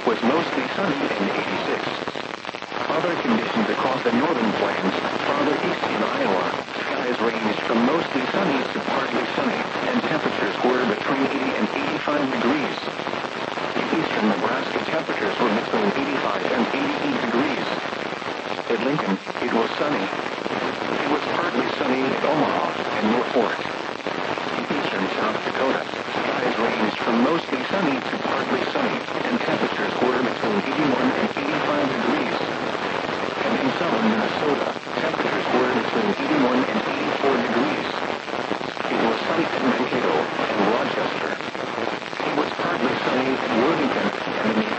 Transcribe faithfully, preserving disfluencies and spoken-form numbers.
was mostly sunny and eighty-six. Other conditions across the northern plains, farther east in Iowa, skies ranged from mostly sunny to partly sunny, and temperatures were between eighty and eighty-five degrees. In eastern Nebraska, temperatures were between eighty-five and eighty-eight degrees. At Lincoln, it was sunny. It was partly sunny at Omaha and North Fork. In eastern South Dakota, skies ranged from mostly sunny to partly sunny, and temperatures were between eighty-one and eighty-five degrees. And in southern Minnesota,